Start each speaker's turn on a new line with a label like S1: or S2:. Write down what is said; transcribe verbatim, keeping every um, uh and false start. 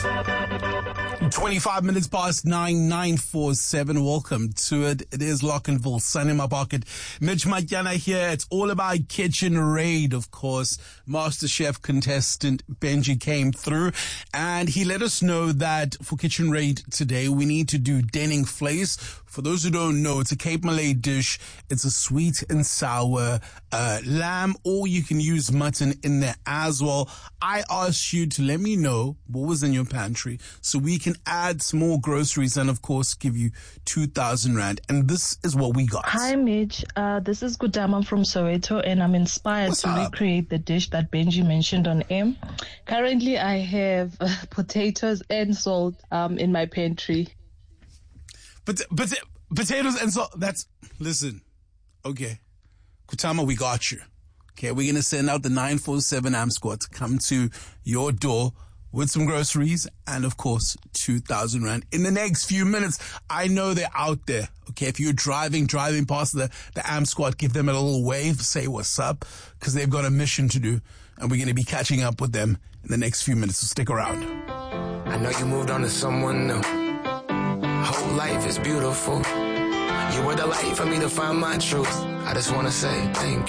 S1: twenty-five minutes past nine, nine four seven. Welcome to it. It is Lockenville, Sun in my pocket. Mitch Matyana here. It's all about Kitchen Raid, of course. MasterChef contestant Benji came through and he let us know that for Kitchen Raid today, we need to do Denning Vleis. For those who don't know, it's a Cape Malay dish. It's a sweet and sour uh, lamb, or you can use mutton in there as well. I asked you to let me know what was in your pantry so we can add some more groceries and, of course, give you two thousand rand. And this is what we got.
S2: Hi, Mitch. Uh, this is Gudama from Soweto, and I'm inspired
S1: What's
S2: to
S1: up?
S2: recreate the dish that Benji mentioned on M. Currently, I have uh, potatoes and salt um, in my pantry.
S1: But, but potatoes and salt, that's, listen, okay. Kutama, we got you. Okay, we're going to send out the nine four seven A M squad to come to your door with some groceries and, of course, two thousand rand in the next few minutes. I know they're out there. Okay, if you're driving, driving past the, the A M squad, give them a little wave, say what's up, because they've got a mission to do, and we're going to be catching up with them in the next few minutes, so stick around.
S3: I know you moved on to someone new. Whole life is beautiful. You were the light for me to find my truth. I just want to say thank